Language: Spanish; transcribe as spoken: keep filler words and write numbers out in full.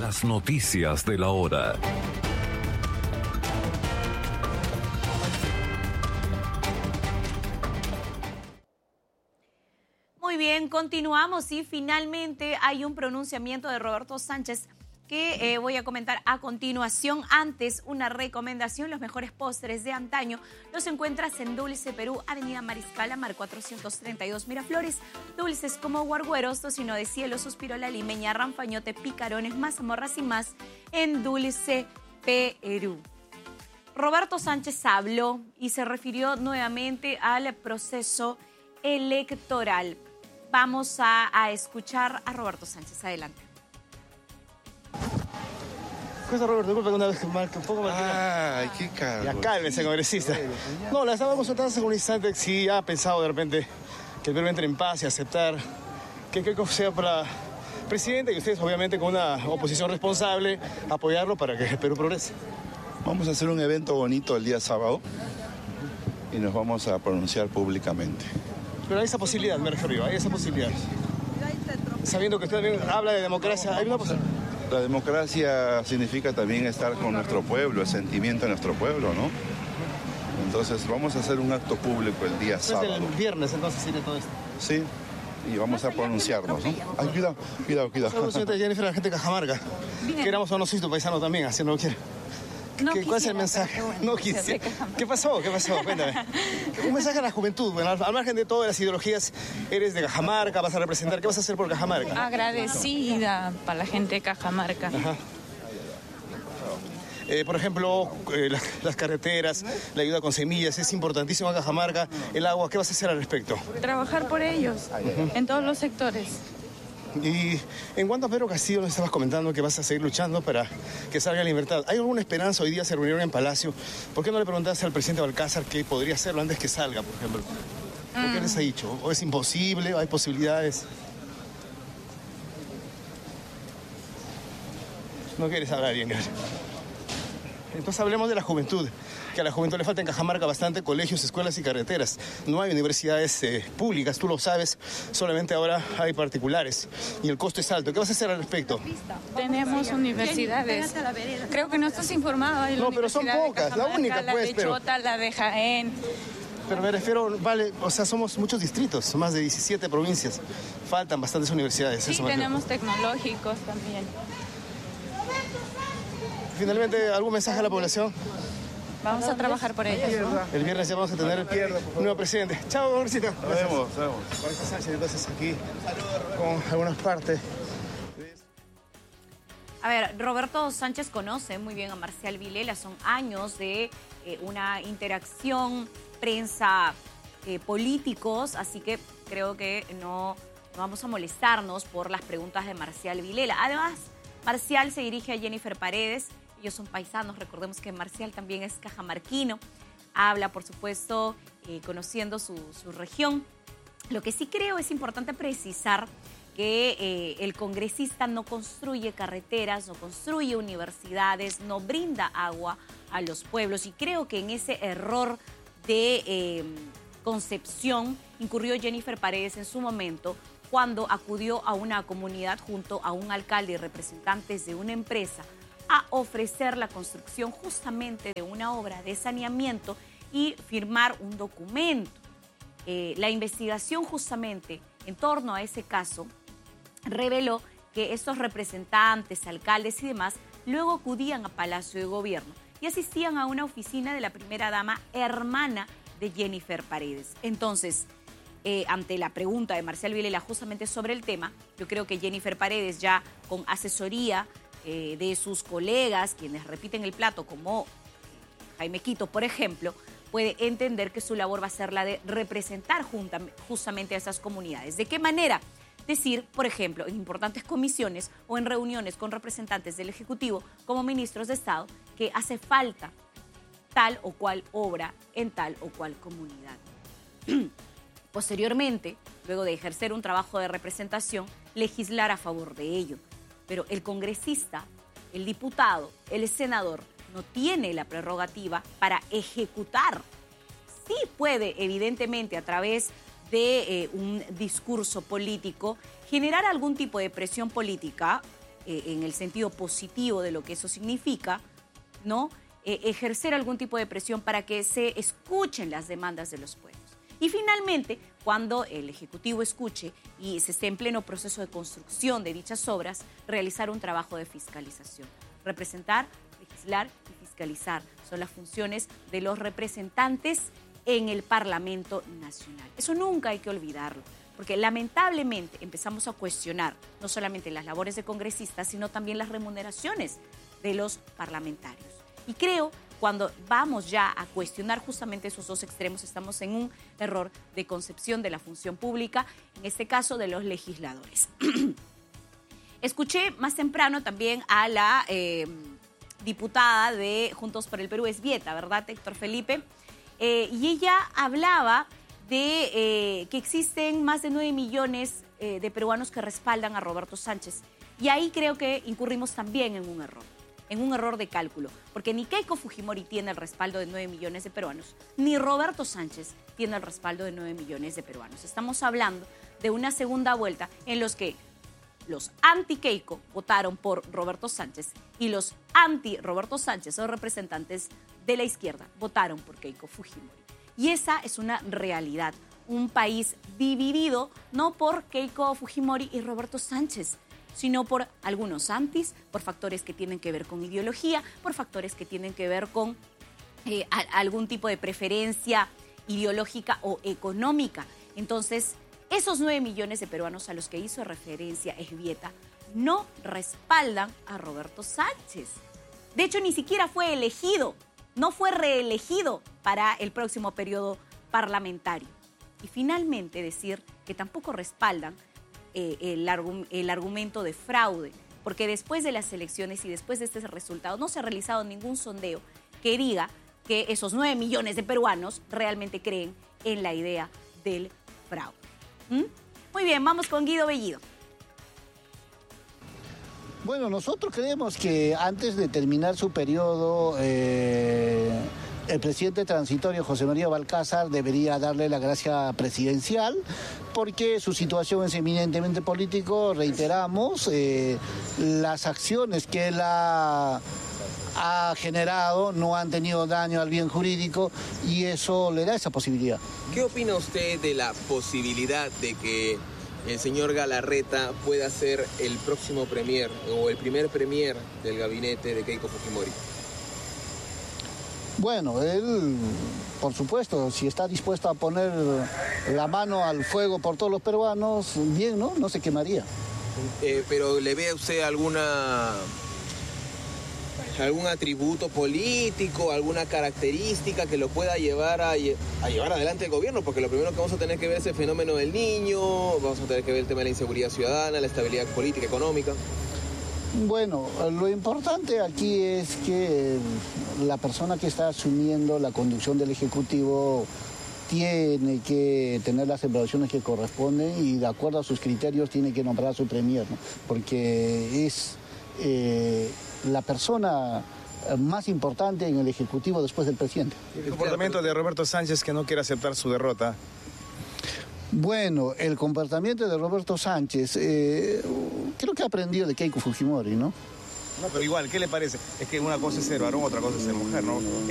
las noticias de la hora. Muy bien, continuamos y finalmente hay un pronunciamiento de Roberto Sánchez que eh, voy a comentar a continuación. Antes, una recomendación: los mejores postres de antaño los encuentras en Dulce Perú, Avenida Mariscal Amar cuatrocientos treinta y dos, Miraflores. Dulces como guargueros, tocino de cielo, suspirola limeña, ranfañote, picarones, mazamorras y más en Dulce Perú. Roberto Sánchez habló y se refirió nuevamente al proceso electoral. Vamos a, a escuchar a Roberto Sánchez. Adelante. Cosa, Roberto, disculpa que una vez que marca un poco más. Ay, qué cargo. Ya cálmese, congresista. No, la estaba consultando hace un instante si ha pensado de repente que el Perú entre en paz y aceptar que Keiko sea para presidente y ustedes, obviamente, con una oposición responsable, apoyarlo para que el Perú progrese. Vamos a hacer un evento bonito el día sábado y nos vamos a pronunciar públicamente. Pero hay esa posibilidad, me refiero, hay esa posibilidad. Sabiendo que usted también habla de democracia, hay una posibilidad. La democracia significa también estar con nuestro pueblo, el sentimiento de nuestro pueblo, ¿no? Entonces vamos a hacer un acto público el día sábado. Es el viernes, entonces, sigue todo esto. Sí, y vamos a pronunciarnos, ¿no? Ay, cuidado, cuidado, cuidado. Saludos, señorita Jennifer, la gente de Cajamarca. Queramos o no, soy tu paisano también, así no lo quiere. No ¿Qué, ¿Cuál es el mensaje? Bueno, no quisiera. ¿Qué pasó? ¿Qué pasó? Cuéntame. Un mensaje a la juventud. Bueno, al, al margen de todas las ideologías, eres de Cajamarca, vas a representar. ¿Qué vas a hacer por Cajamarca? Agradecida para la gente de Cajamarca. Ajá. Eh, por ejemplo, eh, las, las carreteras, la ayuda con semillas, es importantísimo en Cajamarca. El agua, ¿qué vas a hacer al respecto? Trabajar por ellos, en todos los sectores. Y en cuanto a Pedro Castillo, nos estabas comentando que vas a seguir luchando para que salga en libertad. ¿Hay alguna esperanza? Hoy día se reunieron en Palacio. ¿Por qué no le preguntaste al presidente Balcázar que podría hacerlo antes que salga, por ejemplo? ¿Por qué les ha dicho? ¿O es imposible? ¿O hay posibilidades? No quieres hablar bien, gracias. Entonces hablemos de la juventud, que a la juventud le falta en Cajamarca bastante colegios, escuelas y carreteras. No hay universidades eh, públicas, tú lo sabes, solamente ahora hay particulares y el costo es alto. ¿Qué vas a hacer al respecto? Tenemos universidades. Creo que no estás informado. Hay no, pero son pocas, la única la pues. de pero... Chota, la de Jaén. Pero me refiero, vale, o sea, somos muchos distritos, más de diecisiete provincias. Faltan bastantes universidades. Sí, eso tenemos tecnológicos también. Finalmente, ¿algún mensaje a la población? Vamos a trabajar por ellos. El viernes ya vamos a tener un nuevo presidente. Chao, congresista. Nos vemos, nos vemos. Roberto Sánchez, entonces aquí con algunas partes. A ver, Roberto Sánchez conoce muy bien a Marcial Vilela, son años de eh, una interacción prensa eh, políticos, así que creo que no, no vamos a molestarnos por las preguntas de Marcial Vilela. Además, Marcial se dirige a Jennifer Paredes, ellos son paisanos, recordemos que Marcial también es cajamarquino, habla por supuesto eh, conociendo su, su región. Lo que sí creo es importante precisar que eh, el congresista no construye carreteras, no construye universidades, no brinda agua a los pueblos y creo que en ese error de eh, concepción incurrió Jennifer Paredes en su momento cuando acudió a una comunidad junto a un alcalde y representantes de una empresa a ofrecer la construcción justamente de una obra de saneamiento y firmar un documento. Eh, la investigación justamente en torno a ese caso reveló que estos representantes, alcaldes y demás luego acudían a Palacio de Gobierno y asistían a una oficina de la primera dama, hermana de Jennifer Paredes. Entonces, eh, ante la pregunta de Marcial Vilela justamente sobre el tema, yo creo que Jennifer Paredes, ya con asesoría eh, de sus colegas, quienes repiten el plato, como Jaime Quito, por ejemplo, puede entender que su labor va a ser la de representar junta, justamente a esas comunidades. ¿De qué manera? Decir, por ejemplo, en importantes comisiones o en reuniones con representantes del Ejecutivo, como ministros de Estado, que hace falta tal o cual obra en tal o cual comunidad. Posteriormente, luego de ejercer un trabajo de representación, legislar a favor de ello. Pero el congresista, el diputado, el senador, no tiene la prerrogativa para ejecutar. Sí puede, evidentemente, a través de eh, un discurso político, generar algún tipo de presión política eh, en el sentido positivo de lo que eso significa, ¿no? Eh, ejercer algún tipo de presión para que se escuchen las demandas de los pueblos. Y finalmente, cuando el Ejecutivo escuche y se esté en pleno proceso de construcción de dichas obras, realizar un trabajo de fiscalización. Representar, legislar y fiscalizar son las funciones de los representantes en el Parlamento Nacional. Eso nunca hay que olvidarlo, porque lamentablemente empezamos a cuestionar no solamente las labores de congresistas, sino también las remuneraciones de los parlamentarios. Y creo cuando vamos ya a cuestionar justamente esos dos extremos, estamos en un error de concepción de la función pública, en este caso de los legisladores. Escuché más temprano también a la eh, diputada de Juntos por el Perú, Esbieta, ¿verdad, Héctor Felipe? Eh, y ella hablaba de eh, que existen más de nueve millones eh, de peruanos que respaldan a Roberto Sánchez. Y ahí creo que incurrimos también en un error. en un error de cálculo, porque ni Keiko Fujimori tiene el respaldo de nueve millones de peruanos, ni Roberto Sánchez tiene el respaldo de nueve millones de peruanos. Estamos hablando de una segunda vuelta en los que los anti-Keiko votaron por Roberto Sánchez y los anti-Roberto Sánchez, o representantes de la izquierda, votaron por Keiko Fujimori. Y esa es una realidad, un país dividido no por Keiko Fujimori y Roberto Sánchez, sino por algunos antis, por factores que tienen que ver con ideología, por factores que tienen que ver con eh, a, algún tipo de preferencia ideológica o económica. Entonces, esos nueve millones de peruanos a los que hizo referencia Esbieta no respaldan a Roberto Sánchez. De hecho, ni siquiera fue elegido, no fue reelegido para el próximo periodo parlamentario. Y finalmente decir que tampoco respaldan Eh, el, argu el argumento de fraude, porque después de las elecciones y después de este resultado no se ha realizado ningún sondeo que diga que esos nueve millones de peruanos realmente creen en la idea del fraude. ¿Mm? Muy bien, vamos con Guido Bellido. Bueno, nosotros creemos que antes de terminar su periodo, eh, el presidente transitorio José María Balcázar debería darle la gracia presidencial, porque su situación es eminentemente político. Reiteramos, eh, las acciones que él ha, ha generado no han tenido daño al bien jurídico y eso le da esa posibilidad. ¿Qué opina usted de la posibilidad de que el señor Galarreta pueda ser el próximo premier o el primer premier del gabinete de Keiko Fujimori? Bueno, él, por supuesto, si está dispuesto a poner la mano al fuego por todos los peruanos, bien, ¿no? No se quemaría. Eh, pero ¿le ve a usted alguna, algún atributo político, alguna característica que lo pueda llevar a, a llevar adelante el gobierno? Porque lo primero que vamos a tener que ver es el fenómeno del niño, vamos a tener que ver el tema de la inseguridad ciudadana, la estabilidad política, económica. Bueno, lo importante aquí es que la persona que está asumiendo la conducción del Ejecutivo tiene que tener las evaluaciones que corresponden y de acuerdo a sus criterios tiene que nombrar a su premier, ¿no? Porque es eh, la persona más importante en el Ejecutivo después del presidente. El comportamiento de Roberto Sánchez, que no quiere aceptar su derrota. Bueno, el comportamiento de Roberto Sánchez, eh, creo que ha aprendido de Keiko Fujimori, ¿no? No, pero igual, ¿qué le parece? Es que una cosa es ser varón, otra cosa es ser mujer, ¿no?